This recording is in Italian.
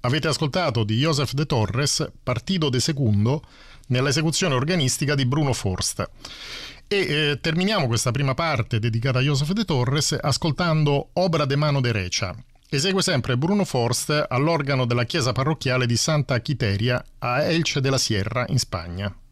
Avete ascoltato di Joseph de Torres Partido de Segundo nell'esecuzione organistica di Bruno Forst. E terminiamo questa prima parte dedicata a Joseph de Torres ascoltando Obra de mano derecha. Esegue sempre Bruno Forst all'organo della chiesa parrocchiale di Santa Quiteria a Elche de la Sierra in Spagna.